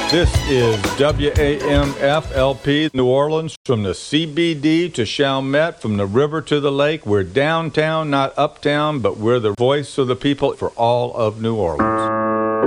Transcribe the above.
This is WAMFLP New Orleans, from the CBD to Chalmette, from the river to the lake. We're downtown, not uptown, but we're the voice of the people for all of New Orleans.